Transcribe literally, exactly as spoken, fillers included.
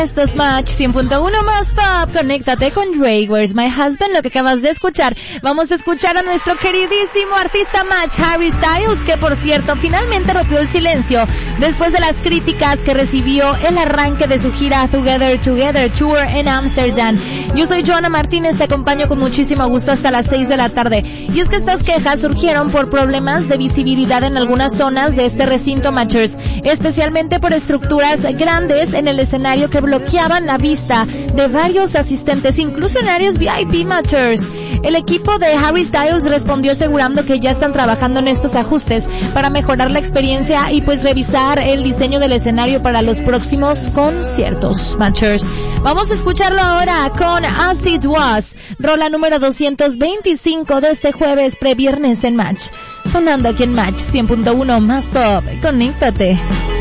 Esto es Match cien punto uno más Pop. Conéctate con Drake, Where's My Husband, lo que acabas de escuchar. Vamos a escuchar a nuestro queridísimo artista Match, Harry Styles, que por cierto finalmente rompió el silencio después de las críticas que recibió el arranque de su gira Together Together Tour en Ámsterdam. Yo soy Joana Martínez, te acompaño con muchísimo gusto hasta las seis de la tarde. Y es que estas quejas surgieron por problemas de visibilidad en algunas zonas de este recinto Matchers, especialmente por estructuras grandes en el escenario que bloqueaban la vista de varios asistentes, incluso en áreas V I P Matchers. El equipo de Harry Styles respondió asegurando que ya están trabajando en estos ajustes para mejorar la experiencia y pues revisar el diseño del escenario para los próximos conciertos Matchers. Vamos a escucharlo ahora con As It Was, rola número doscientos veinticinco de este jueves previernes en Match, sonando aquí en Match cien punto uno más Pop. Conéctate.